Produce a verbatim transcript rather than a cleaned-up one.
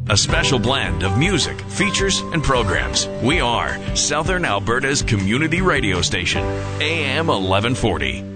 A special blend of music, features, and programs. We are Southern Alberta's community radio station, A M eleven forty.